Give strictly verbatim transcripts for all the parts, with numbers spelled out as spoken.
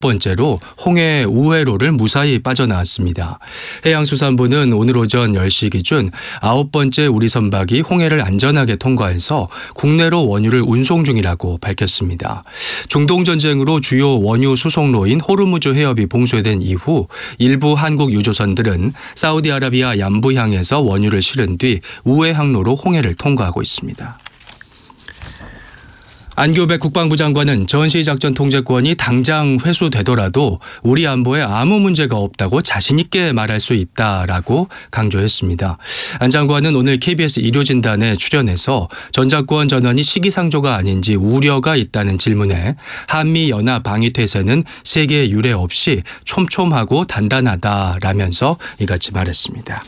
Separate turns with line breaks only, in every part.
번째로 홍해 우회로를 무사히 빠져나왔습니다. 해양수산부는 오늘 오전 열 시 기준 아홉 번째 우리 선박이 홍해를 안전하게 통과해서 국내로 원유를 운송 중이라고 밝혔습니다. 중동전쟁으로 주요 원유 수송로인 호르무즈 해협이 봉쇄된 이후 일부 한국 유조선들은 사우디아라비아 남부향에서 원유를 실은 뒤 우회 항로로 홍해를 통과하고 있습니다. 안교백 국방부 장관은 전시작전 통제권이 당장 회수되더라도 우리 안보에 아무 문제가 없다고 자신 있게 말할 수 있다라고 강조했습니다. 안 장관은 오늘 케이비에스 의료진단에 출연해서 전작권 전환이 시기상조가 아닌지 우려가 있다는 질문에 한미연합 방위태세는 세계 유례 없이 촘촘하고 단단하다라면서 이같이 말했습니다.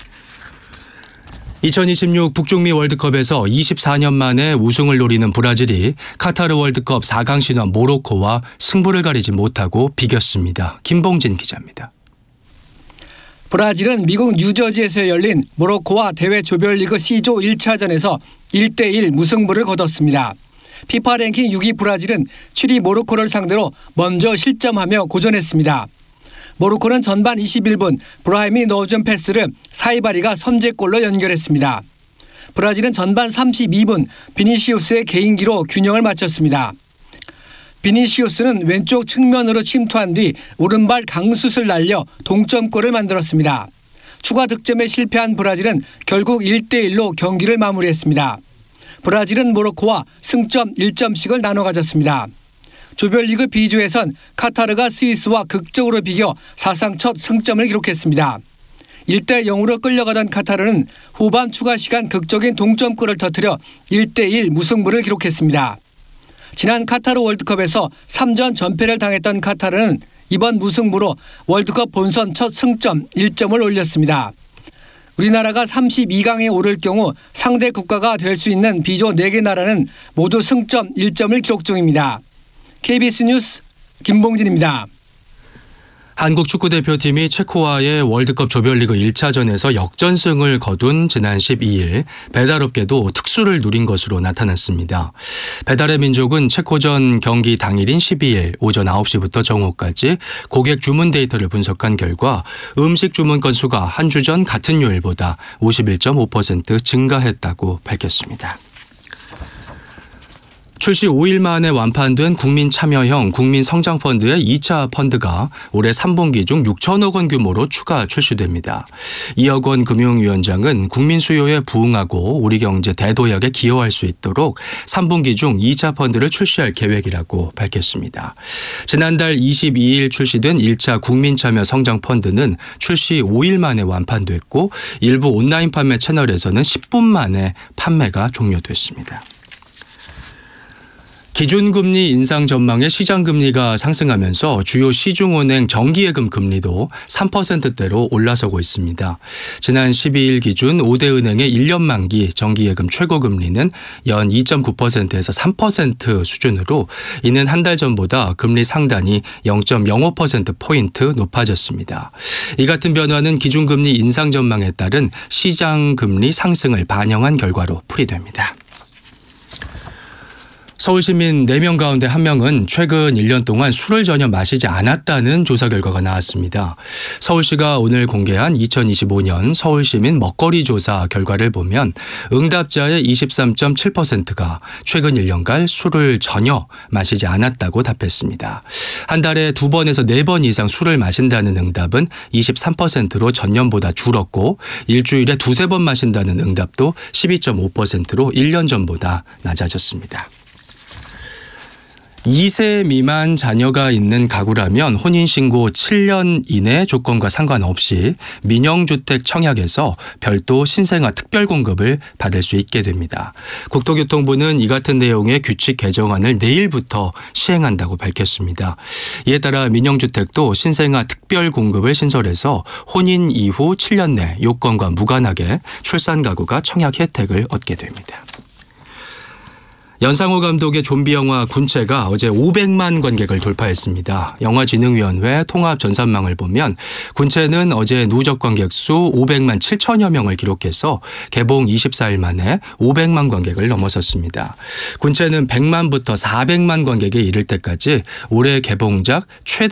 이천이십육 북중미 월드컵에서 이십사 년 만에 우승을 노리는 브라질이 카타르 월드컵 사 강 신화 모로코와 승부를 가리지 못하고 비겼습니다. 김봉진 기자입니다.
브라질은 미국 뉴저지에서 열린 모로코와 대회 조별리그 C조 일 차전에서 일 대 일 무승부를 거뒀습니다. 피파 랭킹 육 위 브라질은 칠 위 모로코를 상대로 먼저 실점하며 고전했습니다. 모로코는 전반 이십일 분 브라힘이 넣어준 패스를 사이바리가 선제골로 연결했습니다. 브라질은 전반 삼십이 분 비니시우스의 개인기로 균형을 맞췄습니다. 비니시우스는 왼쪽 측면으로 침투한 뒤 오른발 강슛을 날려 동점골을 만들었습니다. 추가 득점에 실패한 브라질은 결국 일 대 일로 경기를 마무리했습니다. 브라질은 모로코와 승점 일 점씩을 나눠 가졌습니다. 조별리그 B조에선 카타르가 스위스와 극적으로 비겨 사상 첫 승점을 기록했습니다. 일 대 영으로 끌려가던 카타르는 후반 추가 시간 극적인 동점골을 터뜨려 일 대 일 무승부를 기록했습니다. 지난 카타르 월드컵에서 삼 전 전패를 당했던 카타르는 이번 무승부로 월드컵 본선 첫 승점 일 점을 올렸습니다. 우리나라가 삼십이 강에 오를 경우 상대 국가가 될 수 있는 B조 네 개 나라는 모두 승점 일 점을 기록 중입니다. 케이비에스 뉴스 김봉진입니다.
한국 축구대표팀이 체코와의 월드컵 조별리그 일 차전에서 역전승을 거둔 지난 십이 일 배달업계도 특수를 누린 것으로 나타났습니다. 배달의 민족은 체코전 경기 당일인 십이 일 오전 아홉 시부터 정오까지 고객 주문 데이터를 분석한 결과 음식 주문 건수가 한 주 전 같은 요일보다 오십일 점 오 퍼센트 증가했다고 밝혔습니다. 출시 오 일 만에 완판된 국민참여형 국민성장펀드의 이 차 펀드가 올해 삼 분기 중 육천억 원 규모로 추가 출시됩니다. 이억 원 금융위원장은 국민 수요에 부응하고 우리 경제 대도약에 기여할 수 있도록 삼 분기 중 이 차 펀드를 출시할 계획이라고 밝혔습니다. 지난달 이십이 일 출시된 일 차 국민참여 성장펀드는 출시 오 일 만에 완판됐고 일부 온라인 판매 채널에서는 십 분 만에 판매가 종료됐습니다. 기준금리 인상 전망에 시장금리가 상승하면서 주요 시중은행 정기예금 금리도 삼 퍼센트대로 올라서고 있습니다. 지난 십이 일 기준 오 대 은행의 일 년 만기 정기예금 최고금리는 연 이 점 구 퍼센트에서 삼 퍼센트 수준으로 이는 한 달 전보다 금리 상단이 영 점 영오 퍼센트포인트 높아졌습니다. 이 같은 변화는 기준금리 인상 전망에 따른 시장금리 상승을 반영한 결과로 풀이됩니다. 서울시민 네 명 가운데 한 명은 최근 일 년 동안 술을 전혀 마시지 않았다는 조사 결과가 나왔습니다. 서울시가 오늘 공개한 이천이십오 년 서울시민 먹거리 조사 결과를 보면 응답자의 이십삼 점 칠 퍼센트가 최근 일 년간 술을 전혀 마시지 않았다고 답했습니다. 한 달에 두 번에서 네 번 이상 술을 마신다는 응답은 이십삼 퍼센트로 전년보다 줄었고 일주일에 두세 번 마신다는 응답도 십이 점 오 퍼센트로 일 년 전보다 낮아졌습니다. 이 세 미만 자녀가 있는 가구라면 혼인신고 칠 년 이내 조건과 상관없이 민영주택 청약에서 별도 신생아 특별공급을 받을 수 있게 됩니다. 국토교통부는 이 같은 내용의 규칙 개정안을 내일부터 시행한다고 밝혔습니다. 이에 따라 민영주택도 신생아 특별공급을 신설해서 혼인 이후 칠 년 내 요건과 무관하게 출산 가구가 청약 혜택을 얻게 됩니다. 연상호 감독의 좀비 영화 군체가 어제 오백만 관객을 돌파했습니다. 영화진흥위원회 통합 전산망을 보면 군체는 어제 누적 관객 수 오백만 칠천여 명을 기록해서 개봉 이십사 일 만에 오백만 관객을 넘어섰습니다. 군체는 백만부터 사백만 관객에 이를 때까지 올해 개봉작 최대